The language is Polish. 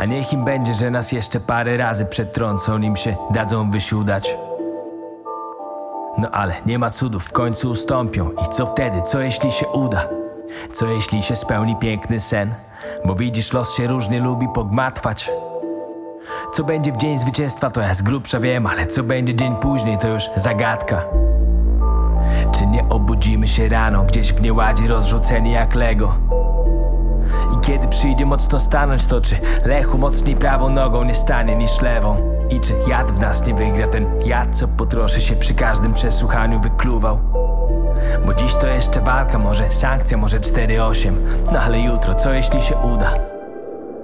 A niech im będzie, że nas jeszcze parę razy przetrącą, nim się dadzą wysiudać. No ale nie ma cudów, w końcu ustąpią. I co wtedy? Co jeśli się uda? Co jeśli się spełni piękny sen? Bo widzisz, los się różnie lubi pogmatwać. Co będzie w dzień zwycięstwa, to ja z grubsza wiem, ale co będzie dzień później, to już zagadka. Czy nie obudzimy się rano, gdzieś w nieładzie rozrzuceni jak Lego? I kiedy przyjdzie mocno stanąć, to czy Lechu mocniej prawą nogą nie stanie niż lewą? I czy jad w nas nie wygra, ten jad, co po trosze się przy każdym przesłuchaniu wykluwał? Bo dziś to jeszcze walka, może sankcja, może 4-8. No ale jutro, co jeśli się uda?